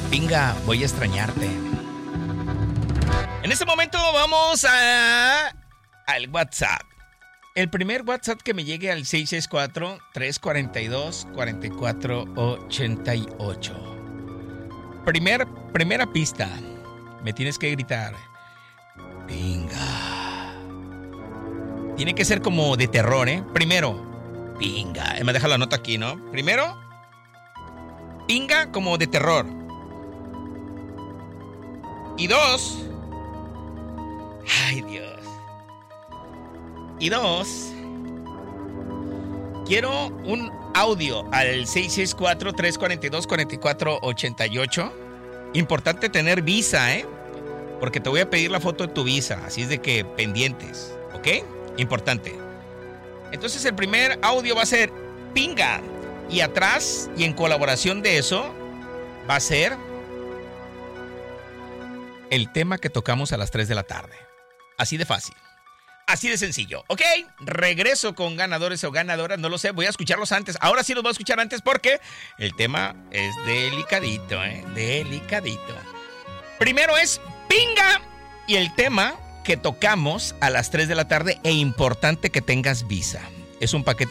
Pinga, voy a extrañarte. En este momento vamos al WhatsApp. El primer WhatsApp que me llegue al 664-342-4488. Primera pista. Me tienes que gritar. Pinga. Tiene que ser como de terror, ¿eh? Primero, pinga. Me deja la nota aquí, ¿no? Primero, pinga como de terror. Y dos. Ay, Dios. Y dos. Quiero un audio al 664-342-4488. Importante tener visa, ¿eh? Porque te voy a pedir la foto de tu visa. Así es de que pendientes, ¿ok? Importante. Entonces el primer audio va a ser pinga. Y atrás, y en colaboración de eso, va a ser el tema que tocamos a las 3 de la tarde. Así de fácil. Así de sencillo, ¿ok? Regreso con ganadores o ganadoras, no lo sé, voy a escucharlos antes. Ahora sí los voy a escuchar antes porque el tema es delicadito, ¿eh? Delicadito. Primero es pinga y el tema que tocamos a las 3 de la tarde e importante que tengas visa. Es un paquete